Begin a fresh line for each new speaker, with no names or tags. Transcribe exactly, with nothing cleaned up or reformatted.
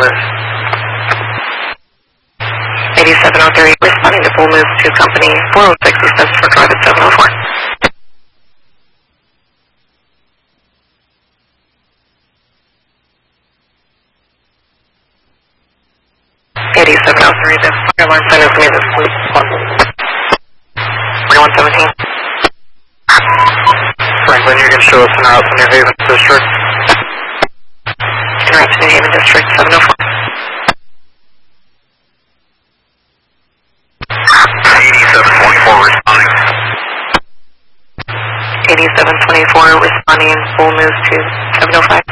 Liz.
eighty-seven oh three, responding to full moves to company four oh six East for drive at seven oh four. eighty-seven oh three, the fire alarm sign is near the police. forty-one seventeen.
Franklin, you can show us an route to New Haven District.
En route to New Haven District, seven oh four.
eighty-seven twenty-four responding.
eighty-seven twenty-four, responding in full moves to seven oh five.